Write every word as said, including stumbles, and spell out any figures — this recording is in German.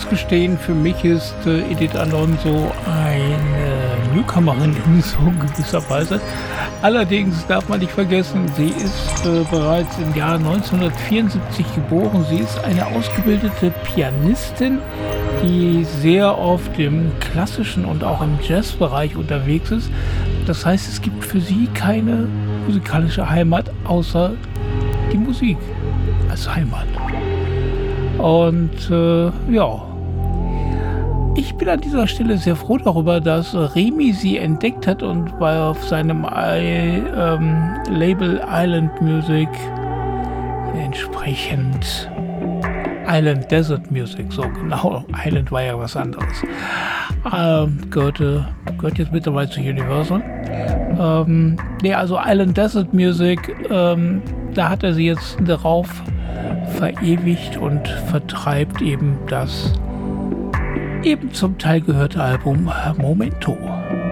muss gestehen, für mich ist äh, Edith Alonso eine Newcomerin in so gewisser Weise. Allerdings darf man nicht vergessen, sie ist äh, bereits im Jahr neunzehnhundertvierundsiebzig geboren. Sie ist eine ausgebildete Pianistin, die sehr oft im klassischen und auch im Jazzbereich unterwegs ist. Das heißt, es gibt für sie keine musikalische Heimat außer die Musik als Heimat. Und äh, ja, ich bin an dieser Stelle sehr froh darüber, dass Remy sie entdeckt hat und bei auf seinem I, ähm, Label Island Music entsprechend Island Desert Music, so genau, Island war ja was anderes, ähm, gehörte, gehört jetzt mittlerweile zu Universal. Ähm, ne, also Island Desert Music, ähm, da hat er sie jetzt darauf verewigt und vertreibt eben das eben zum Teil gehörte Album Momento.